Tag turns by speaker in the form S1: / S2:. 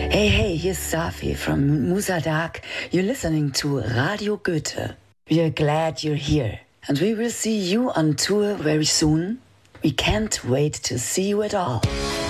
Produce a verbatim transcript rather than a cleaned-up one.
S1: Hey, hey, here's Safi from Musadag. You're listening to Radio Goethe. We are glad you're here, and we will see you on tour very soon. We can't wait to see you at all.